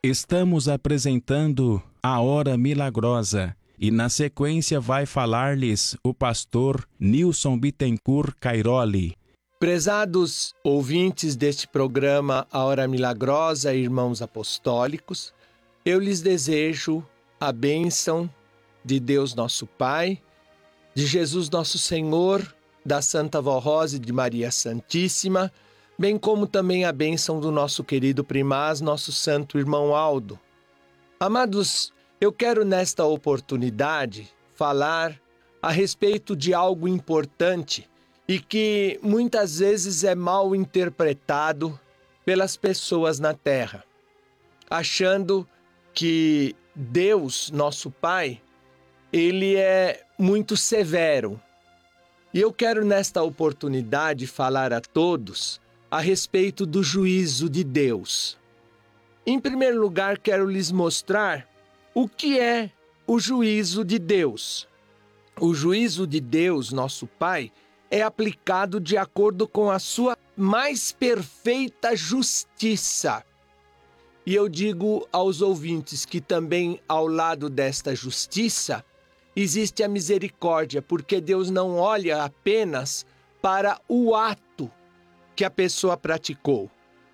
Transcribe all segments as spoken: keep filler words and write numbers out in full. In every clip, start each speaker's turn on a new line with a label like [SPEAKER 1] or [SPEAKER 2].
[SPEAKER 1] Estamos apresentando a Hora Milagrosa e na sequência vai falar-lhes o pastor Nilson Bittencourt Cairoli.
[SPEAKER 2] Prezados ouvintes deste programa A Hora Milagrosa, irmãos apostólicos, eu lhes desejo a bênção de Deus nosso Pai, de Jesus nosso Senhor, da Santa Vó Rosa e de Maria Santíssima, bem como também a bênção do nosso querido primaz, nosso santo irmão Aldo. Amados, eu quero nesta oportunidade falar a respeito de algo importante e que muitas vezes é mal interpretado pelas pessoas na Terra, achando que Deus, nosso Pai, Ele é muito severo. E eu quero nesta oportunidade falar a todos a respeito do juízo de Deus. Em primeiro lugar, quero lhes mostrar o que é o juízo de Deus. O juízo de Deus, nosso Pai, é aplicado de acordo com a sua mais perfeita justiça. E eu digo aos ouvintes que também ao lado desta justiça existe a misericórdia, porque Deus não olha apenas para o ato que a pessoa praticou,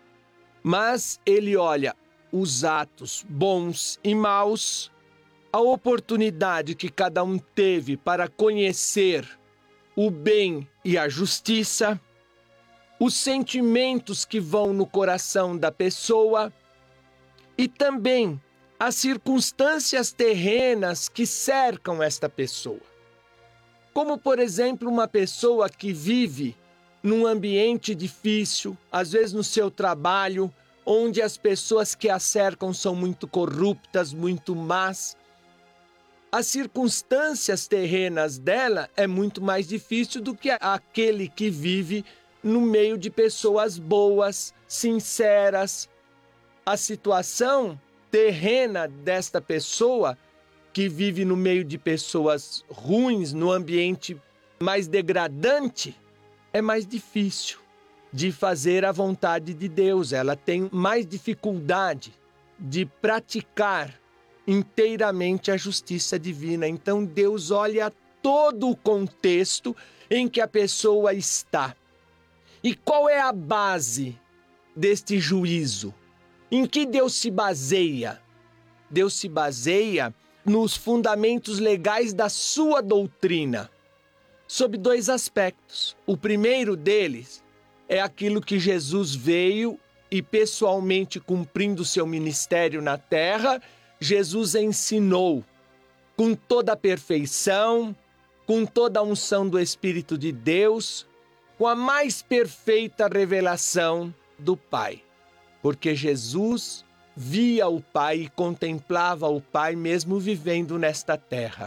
[SPEAKER 2] mas Ele olha os atos bons e maus, a oportunidade que cada um teve para conhecer o bem e a justiça, os sentimentos que vão no coração da pessoa e também as circunstâncias terrenas que cercam esta pessoa. Como, por exemplo, uma pessoa que vive num ambiente difícil, às vezes no seu trabalho, onde as pessoas que a cercam são muito corruptas, muito más. As circunstâncias terrenas dela é muito mais difícil do que aquele que vive no meio de pessoas boas, sinceras. A situação terrena desta pessoa que vive no meio de pessoas ruins, no ambiente mais degradante, é mais difícil de fazer a vontade de Deus. Ela tem mais dificuldade de praticar inteiramente a justiça divina. Então Deus olha todo o contexto em que a pessoa está. E qual é a base deste juízo? Em que Deus se baseia? Deus se baseia nos fundamentos legais da sua doutrina, sob dois aspectos. O primeiro deles é aquilo que Jesus veio e pessoalmente cumprindo seu ministério na terra, Jesus ensinou com toda a perfeição, com toda a unção do Espírito de Deus, com a mais perfeita revelação do Pai. Porque Jesus via o Pai e contemplava o Pai mesmo vivendo nesta terra.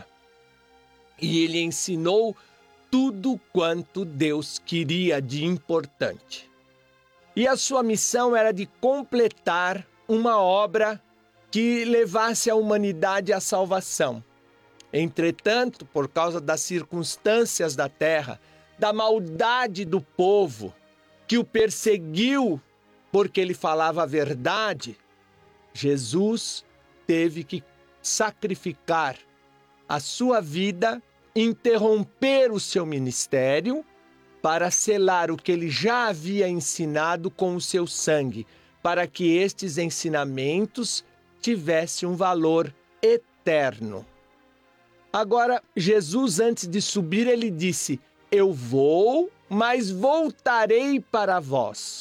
[SPEAKER 2] E ele ensinou tudo quanto Deus queria de importante. E a sua missão era de completar uma obra que levasse a humanidade à salvação. Entretanto, por causa das circunstâncias da terra, da maldade do povo, que o perseguiu porque ele falava a verdade, Jesus teve que sacrificar a sua vida, interromper o seu ministério para selar o que ele já havia ensinado com o seu sangue, para que estes ensinamentos tivessem um valor eterno. Agora, Jesus, antes de subir, ele disse: eu vou, mas voltarei para vós.